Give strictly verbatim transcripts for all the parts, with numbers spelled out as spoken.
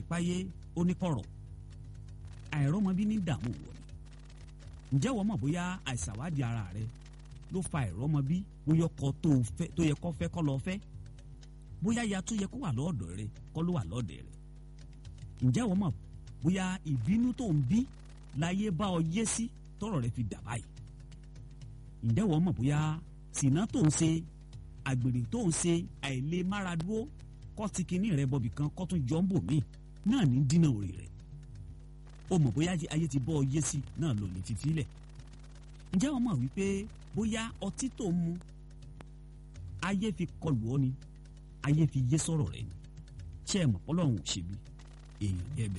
páyé oníkọ̀rọ̀ àìrọ́mọbí ní dààmú wọ̀ ni ǹjẹ́ wọ́n mọ̀ bóyá àìsàwádìí ara rẹ ló fa àìrọ́mọbí bóyá ọkọ tó yẹ kó fẹ́ kọ́ lọ fẹ́ bóyá ya tó yẹ kó wà lọ́ọ̀dọ̀ rẹ kọ́ ló wà lọ́ọ̀dẹ̀ rẹ ǹjẹ́ wọ́n mọ̀ bóyá ìbínú tó ń bí láyé bá ọ yé sí tọ́rọ̀ rẹ fi dà báyìí ǹjẹ́ wọ́n mọ̀ bóyá sìnà tó ń ṣe àgbèrè tó ń ṣe àìlè máradúró kọ́ ti kinní rẹ bọ̀bì kan kọ́ tún jọ ń bò míì náà ní dínà òrì rẹ̀ o mọ̀ bóyá ayé ti bọ́ ọ yé sí náà ló lè fi filẹ̀ ǹjẹ́ wọ́n mọ̀ wípé bóyá ọtí tó ń mu ayé fi kọlù ọ ni ayé fi yé sọ̀rọ̀ rẹ ni ṣé ẹ mọ̀ Ọlọ́run ò ṣe bí èèyàn gẹ́bẹ̀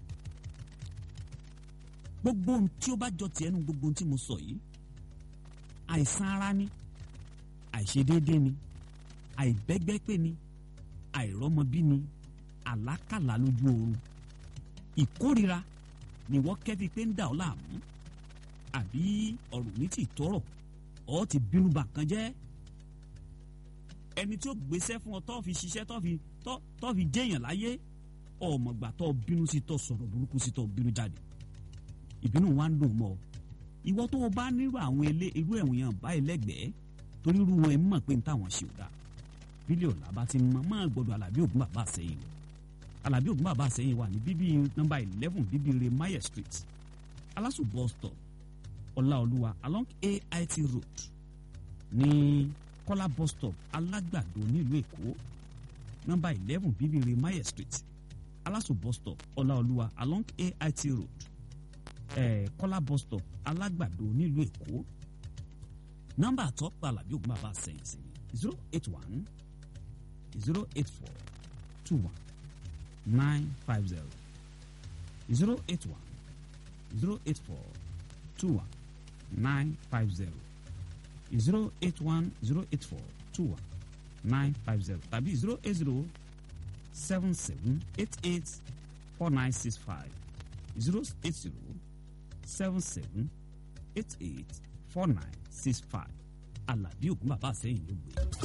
gbogbo ohun tí ó bá jọ tiẹ̀ nu gbogbo ohun tí mo sọ yìí àìsàn ara ni àìṣedéédé ni àìbẹ́gbẹ́pé ni àìrọ́mọbí ni àlákàlà lójú oorun ìkórira ni wọ́n kẹ́fi pé ń dà ọ́ láàmú àbí ọ̀rọ̀ ní ti tọrọ ọ́ ti bínú bà kan jẹ́ ẹni tí ó gbéṣẹ́ fún ọ tó fi ṣiṣẹ́ tó fi tó fi jẹ́yàn láyé ọmọgbà tó bínú sí tó sọ̀rọ̀ burúkú sí tó bínú jáde ìbínú wa ń dùn mọ́ ọ ìwọ tó o bá nírú àwọn ilé irú ẹ̀wọ̀n yẹn báyìí lẹ́gbẹ̀ẹ́ torí irú wọn ẹ̀ mọ̀ pé ní táwọn ṣe ò dáa bílíọ̀nù làbá ti mọ máa gbọdọ̀ Alábí Ògún bàbá àsẹ́yìn lọ Alábí Ògún bàbá àsẹ́yìn wà ní bíbí nọ́mbà eleven bíbí re Maye street Alasu bus stop Ọláolúwa along A I T road ní Kọ́lá bus stop Alágbàdo nílùú Èkó nọ́mbà eleven bíbí re Maye street Alasu bus stop Ọláolúwa along A I T road eh, Kọ́lá bus stop Alágbàdo nílùú Èkó nọ́mbà àtọ́pọ̀ Alábí Ògún bàbá àsẹ́yìn sí ni zero eight one zero eight four two one nine five zero zero eight one zero eight four two one nine five zero zero eight one zero eight four two one nine five zero tàbí zero eight zero seven seven eight eight four nine six five zero eight zero seven seven eight eight four nine six five Alábí Ògún bàbá àsẹ́yìn ló gbé.